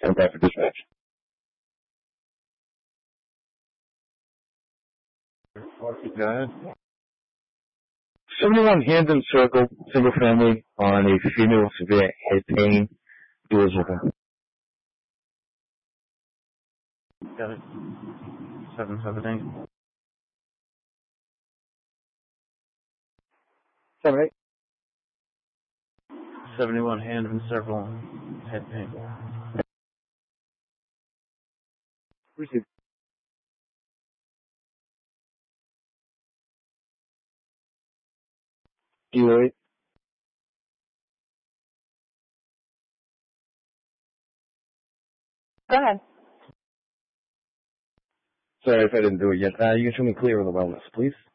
Stand by for dispatch. 71 Hamden Circle, single family, on a female with severe head pain. Doors open. Got it. 778. 78. 71 Hamden Circle, head pain. Received. Deloitte. Go ahead. Sorry if I didn't do it yet. You can show me clear of the wellness, please.